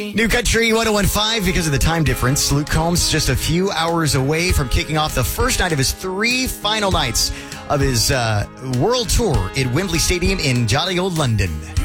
Country. New Country 1015, because of the time difference. Luke Combs just a few hours away from kicking off the first night of his 3 final nights of his world tour at Wembley Stadium in jolly old London.